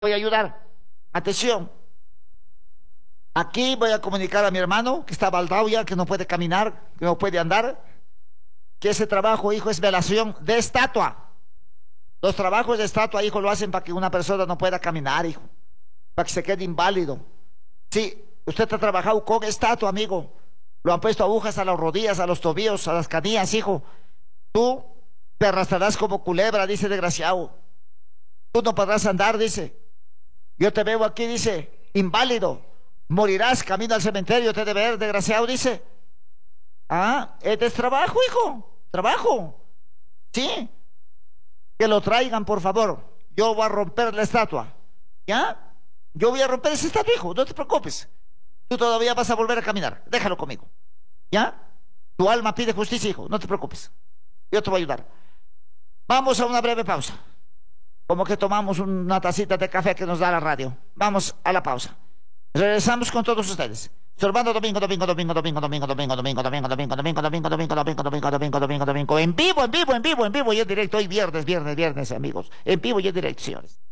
voy a ayudar. Atención. Aquí voy a comunicar a mi hermano que está baldao ya, que no puede caminar, que no puede andar, que ese trabajo, hijo, es velación de estatua. Los trabajos de estatua, hijo, lo hacen para que una persona no pueda caminar, hijo, para que se quede inválido. Sí, usted ha trabajado con estatua, amigo. Lo han puesto agujas a las rodillas, a los tobillos, a las canillas, hijo. Tú te arrastrarás como culebra, dice desgraciado. Tú no podrás andar, dice. Yo te veo aquí, dice, inválido. Morirás camino al cementerio, te de ver, desgraciado, dice. Ah, es trabajo, hijo. Trabajo. Sí. Que lo traigan, por favor. Yo voy a romper la estatua. ¿Ya? Yo voy a romper esa estatua, hijo. No te preocupes. Tú todavía vas a volver a caminar. Déjalo conmigo. ¿Ya? Tu alma pide justicia, hijo. No te preocupes. Yo te voy a ayudar. Vamos a una breve pausa. Como que tomamos una tacita de café que nos da la radio. Vamos a la pausa. Regresamos con todos ustedes. Sorbando domingo, en vivo y en directo, hoy viernes, amigos. En vivo y en directo, señores.